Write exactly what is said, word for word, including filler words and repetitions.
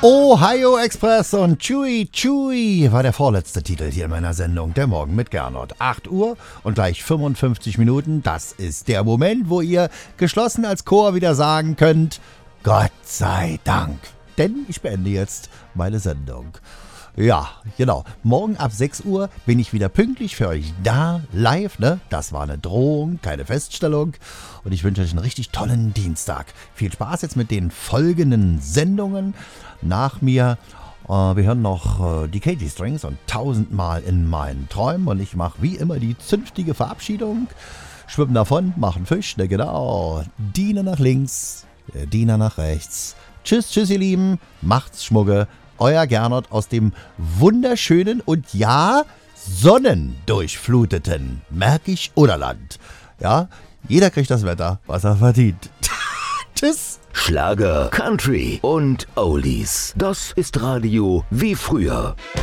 Ohio Express und Chewy Chewy war der vorletzte Titel hier in meiner Sendung, der Morgen mit Gernot. acht Uhr und gleich fünfundfünfzig Minuten, das ist der Moment, wo ihr geschlossen als Chor wieder sagen könnt, Gott sei Dank, denn ich beende jetzt meine Sendung. Ja, genau. Morgen ab sechs Uhr bin ich wieder pünktlich für euch da, live, ne? Das war eine Drohung, keine Feststellung. Und ich wünsche euch einen richtig tollen Dienstag. Viel Spaß jetzt mit den folgenden Sendungen. Nach mir, äh, wir hören noch äh, die Katy Strings und tausendmal in meinen Träumen. Und ich mache wie immer die zünftige Verabschiedung. Schwimmen davon, machen Fisch, ne genau. Diener nach links, äh, Diener nach rechts. Tschüss, tschüss ihr Lieben, macht's Schmugge. Euer Gernot aus dem wunderschönen und ja, sonnendurchfluteten Märkisch-Oderland. Ja, jeder kriegt das Wetter, was er verdient. Tschüss. Schlager, Country und Oldies. Das ist Radio wie früher.